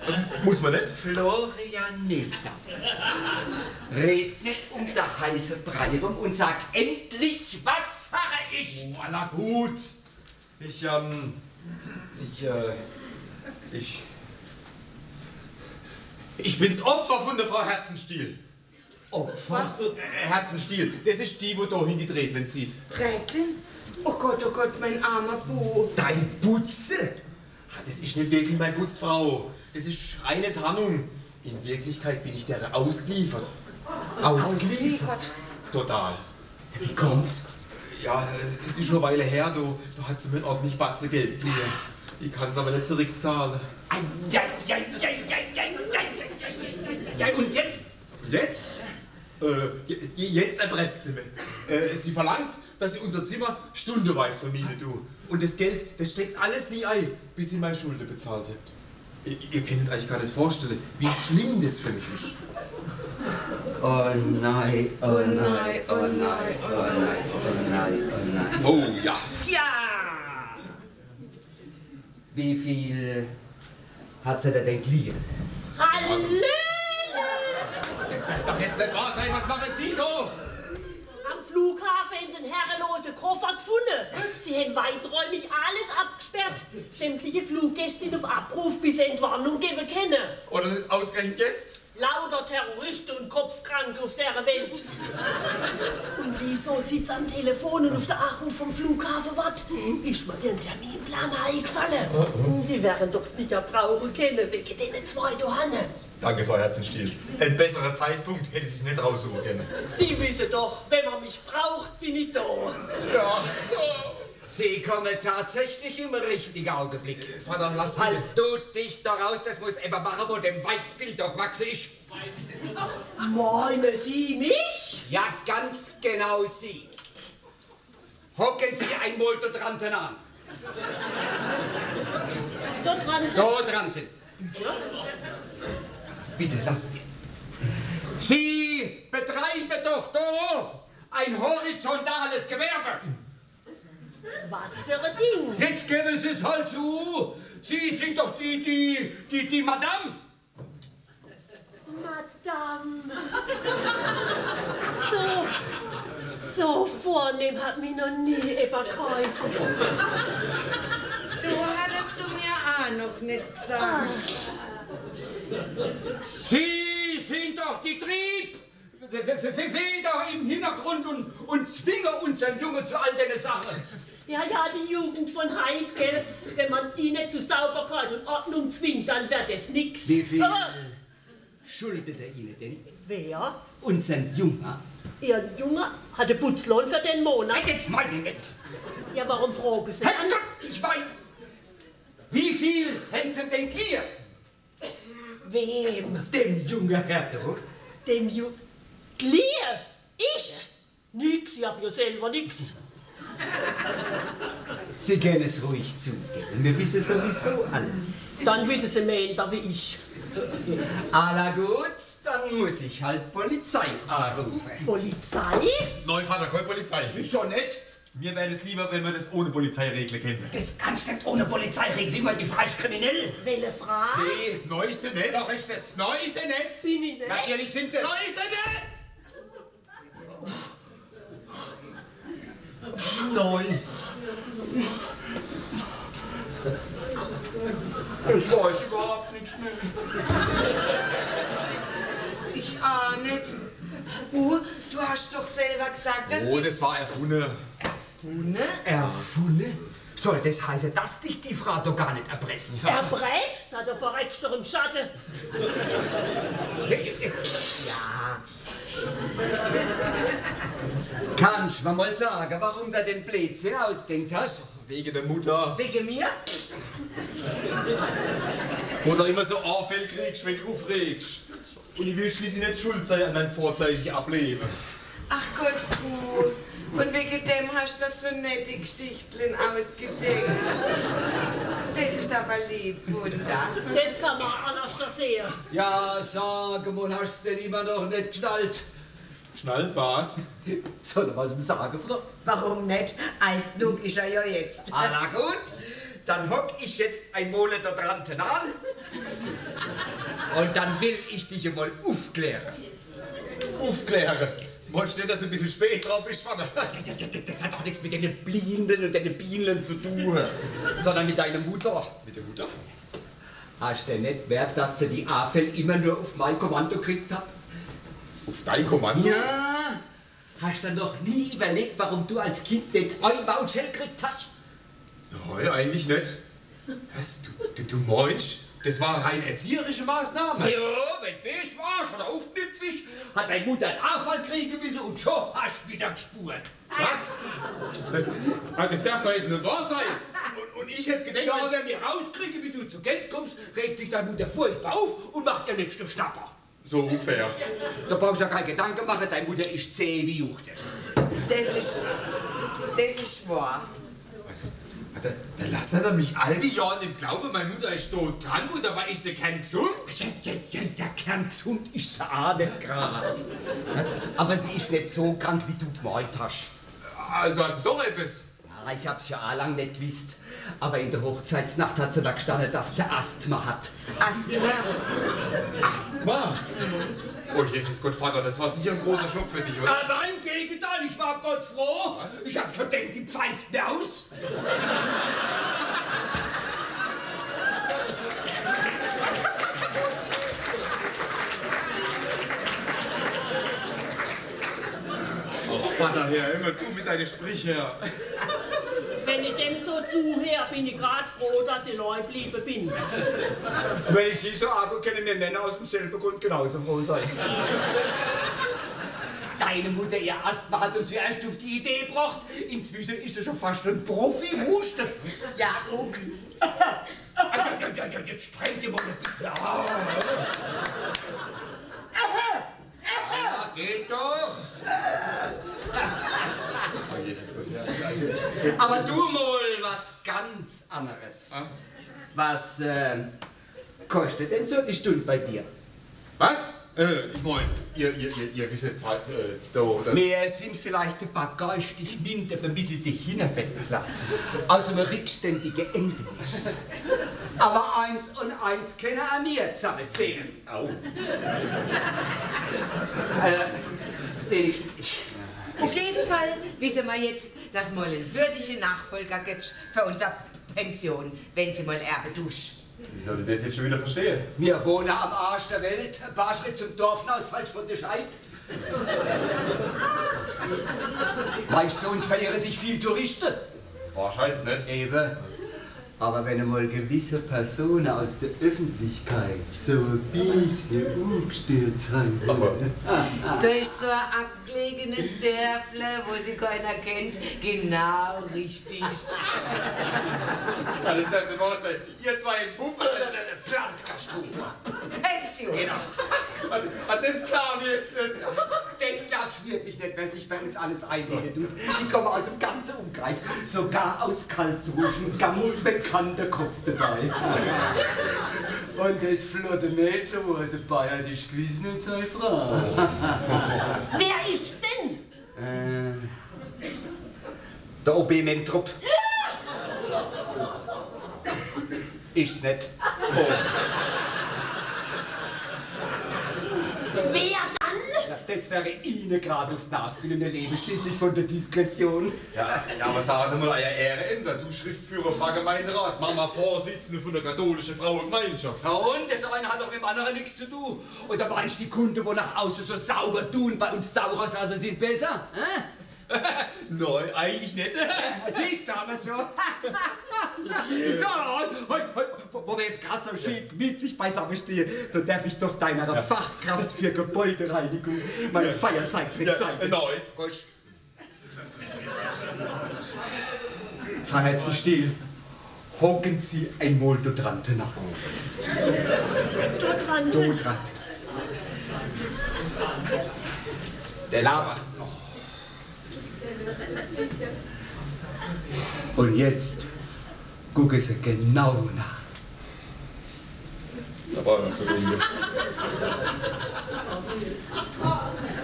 Muss man nicht? Florianetta, red nicht um der heiße Brei rum und sag endlich, was Sache ist. Oh, na gut. Ich bin's Opfer von der Frau Herzenstiel. Opfer? Herzenstiel, das ist die, wo da hin die Trädlen zieht. Trädlen? Oh Gott, mein armer Bu. Dein Butze? Das ist nicht wirklich meine Putzfrau. Das ist reine Tarnung. In Wirklichkeit bin ich der ausgeliefert. Ausgeliefert? Total. Wie kommt's? Ja, es ist schon eine Weile her, da hat sie mir ordentlich Batze Geld gegeben. Ich kann's aber nicht zurückzahlen. Ja, und jetzt? Jetzt? Jetzt erpresst sie mich. Sie verlangt, dass sie unser Zimmer stundenweise vermiete, du. Und das Geld, das steckt alles sie ein, bis sie meine Schulden bezahlt habt. Ihr könnt euch gar nicht vorstellen, wie schlimm das für mich ist. Oh nein, oh nein, oh nein, oh nein, oh nein, oh nein. Oh ja. Tja! Wie viel hat sie denn geliehen? Hallöle! Das darf doch jetzt nicht wahr sein, was machen Sie da? Am Flughafen haben sie einen herrenlosen Koffer gefunden. Sie haben weiträumig alles abgesperrt. Sämtliche Fluggäste sind auf Abruf, bis sie Entwarnung geben können. Oder ausgerechnet jetzt? Lauter Terroristen und Kopfkranke auf der Welt. Und wieso sitzt am Telefon und auf der Anruf vom Flughafen wartet? Ist mir Ihren Terminplan eingefallen. Sie werden doch sicher brauchen können, wegen den zwei Johanne. Danke, Frau Herzenstiel. Ein besserer Zeitpunkt hätte sich nicht raussuchen können. Sie wissen doch, wenn man mich braucht, bin ich da. Ja. Sie kommen tatsächlich im richtigen Augenblick. Vater, lass mich. Halt du dich da raus, das muss eben machen, wo dem Weibsbild da gewachsen ist. Meinen Sie mich? Ja, ganz genau Sie. Hocken Sie einmal da dranten an. Dort dran. Da dranten. Bitte, lass. Sie betreiben doch da ein horizontales Gewerbe. Was für ein Ding? Jetzt geben Sie es halt zu. Sie sind doch die Madame. Madame. So vornehm hat mich noch nie jemand geheißen. So hat er zu mir auch noch nicht gesagt. Sie sind doch die Triebfeder im Hintergrund und zwingen unseren Jungen zu all den Sachen. Ja, die Jugend von heute, gell? Wenn man die nicht zu Sauberkeit und Ordnung zwingt, dann wird es nix. Wie viel Aber schuldet er Ihnen denn? wer? Unseren Jungen. Ihr Junge hat einen Putzlohn für den Monat. Das meine ich nicht. Ja, warum fragen Sie dann? Herrgott, ich meine, wie viel haben Sie denn geliehen? Wem? Dem jungen Hertog. Dem Glier? Ich? Nix, ich hab ja selber nix. Sie können es ruhig zugeben. Wir wissen sowieso alles. Dann wissen Sie mehr wie ich. Alla gut, dann muss ich halt Polizei anrufen. Polizei? Nein, Vater, keine Polizei. Wieso nicht? Mir wäre es lieber, wenn wir das ohne Polizei regeln könnten. Das kannst du nicht ohne Polizei regeln. Immer die Frau ist kriminell. Welche Frage? Sie. Neu ist sie nicht. Doch ist es. Neu ist sie nicht. Bin ich nicht? Natürlich sind sie. Neu ist sie nicht. Neu. Jetzt weiß ich überhaupt nichts mehr. Ich auch nicht. Bu, du hast doch selber gesagt, dass Oh, das war erfunden. Erfunden? Erfunden? Soll das heißen, dass dich die Frau doch gar nicht erpressen? Erpresst? Hat er verreckt doch im Schatten. Ja. Kannst du mir mal sagen, warum du den Blödsinn ausdenkt hast? Wegen der Mutter. Wegen mir? Oder immer so Anfälle kriegst, wenn du aufregst. Und ich will schließlich nicht schuld sein an deinem vorzeitigen Ableben. Ach Gott, Bu. Und wegen dem hast du das so nette Geschichten ausgedenkt. Das ist aber lieb, Wunder. Das kann man anders sehen. Ja, sag mal, hast du denn immer noch nicht geschnallt? Schnallt was? Soll er was ihm sagen, Frau? Warum nicht? Alt genug ist er ja jetzt. Ah, na gut, dann hock ich jetzt ein Monat da dran an Und dann will ich dich einmal aufklären. Aufklären. Meinst du nicht, dass du ein bisschen spät drauf bist, Vater? Das hat doch nichts mit den Bienen und den Bienen zu tun, sondern mit deiner Mutter. Mit der Mutter? Hast du nicht wert, dass du die Afel immer nur auf mein Kommando gekriegt hast? Auf dein Kommando? Ja. Hast du noch nie überlegt, warum du als Kind nicht ein Maulschell gekriegt hast? Nein, eigentlich nicht. Was, du meinst, das war rein erzieherische Maßnahme? Ja, wenn das warst oder aufmüpfig, hat deine Mutter einen Anfall kriegen müssen und schon hast du wieder gespurt. Was? Das darf doch nicht wahr sein. Und ich hätte gedacht... Ja, wenn wir rauskriegen, wie du zu Geld kommst, regt sich deine Mutter furchtbar auf und macht dir nächste Schnapper. So ungefähr. Da brauchst du dir keine Gedanken machen, deine Mutter ist zäh wie Juchte. Das ist wahr. Da lassen er mich all die Jahre im Glauben, meine Mutter ist todkrank und dabei ist sie kerngesund. Der kerngesund ist sie auch nicht gerade. Aber sie ist nicht so krank, wie du gemeint hast. Also doch etwas. Ja, ich hab's ja auch lang nicht gewusst. Aber in der Hochzeitsnacht hat sie da gestanden, dass sie Asthma hat. Asthma? Asthma? Oh, Jesus Gott, Vater, das war sicher ein großer Schock für dich, oder? Aber im Gegenteil, ich war Gott froh. Was? Ich hab schon gedacht, die pfeift mir aus. Oh, Vater, Herr, immer du mit deinen Sprüchen her. Wenn ich dem so zuhöre, bin ich gerade froh, dass ich neu geblieben bin. Wenn ich sie so arg kenne, mir Männer aus demselben Grund genauso froh sein. Deine Mutter, ihr Asthma, hat uns erst auf die Idee gebracht. Inzwischen ist sie schon fast ein Profi-Huster. Ja, guck. Jetzt streng dich mal ein bisschen an. Ja, geht doch. Oh, Jesus Gott, ja. Aber du mal was ganz anderes. Was kostet denn so die Stunde bei dir? Was? Ich mein, ihr wisst, das... Wir sind vielleicht ein paar geistig minder bemittelte Hinterwäldler aus einem rückständigen Ende. Aber 1 und 1 können auch mir zusammenzählen. Au. Wenigstens ich. Auf jeden Fall wissen wir jetzt, dass mal einen würdigen Nachfolger gibt für unsere Pension, wenn sie mal Erbe dusch. Wie soll ich das jetzt schon wieder verstehen? Wir wohnen am Arsch der Welt, ein paar Schritte zum Dorfhaus, falsch von der Scheibe. Meinst du, uns verirren sich viele Touristen? Wahrscheinlich nicht. Eben. Aber wenn einmal gewisse Personen aus der Öffentlichkeit so ein bisschen umgestört sind. Durch so ein abgelegenes Dörfle, wo sie keiner kennt, genau richtig. Das darf nicht wahr sein. Ihr zwei in Puff. Brandkatastrophe. Pension. Genau. Das darf ich jetzt nicht. Das glaubst du wirklich nicht, wer sich bei uns alles einredet tut. Die kommen aus dem ganzen Umkreis, sogar aus Karlsruhe, ein ganz bekannter Kopf dabei. Und das flotte Mädchen, wo dabei hat, ist gewiss nicht seine Frau. Wer ist denn? Der OB Mentrup. Ist nicht. Oh. Wer dann? Ja, das wäre Ihnen gerade auf die Nase, denn der Leben schließlich von der Diskretion. Ja, aber sag doch mal, euer Ehre ändert. Du Schriftführer vom Gemeinderat, Mama Vorsitzende von der katholischen Frauengemeinschaft. Ja, und das eine hat doch mit dem anderen nichts zu tun. Oder meinst du, die Kunden, die nach außen so sauber tun, bei uns sauber auslassen, sind besser? Nein, eigentlich nicht. Siehst du aber so? Ja, wo wir jetzt gerade so schön gemütlich beisammen stehen, da darf ich doch deiner Fachkraft für Gebäudereinigung meine Feierzeittrick zeigen. Nein. Gut. Freiheitsstill. Hocken Sie einmal dran nach. Dort Dran. Der Lava. Und jetzt gucken Sie genau nach. Da war noch so wenige.